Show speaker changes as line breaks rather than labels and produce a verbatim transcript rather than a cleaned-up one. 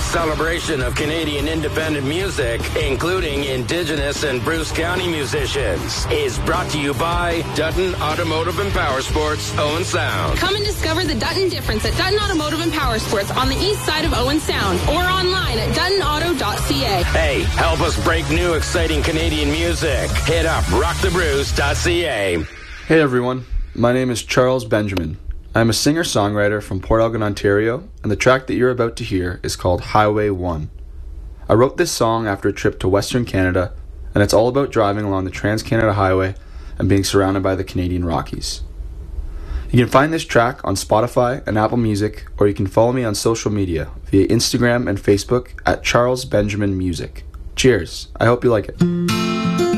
celebration of Canadian independent music, including Indigenous and Bruce County musicians, is brought to you by Dutton Automotive and Power Sports, Owen Sound.
Come and discover the Dutton difference at Dutton Automotive and Power Sports on the east side of Owen Sound or online at dutton auto dot c a.
Hey, help us break new exciting Canadian music. Hit up rock the bruce dot c a.
Hey everyone, my name is Charles Benjamin. I'm a singer-songwriter from Port Elgin, Ontario, and the track that you're about to hear is called Highway one. I wrote this song after a trip to Western Canada, and it's all about driving along the Trans-Canada Highway and being surrounded by the Canadian Rockies. You can find this track on Spotify and Apple Music, or you can follow me on social media via Instagram and Facebook at Charles Benjamin Music. Cheers. I hope you like it.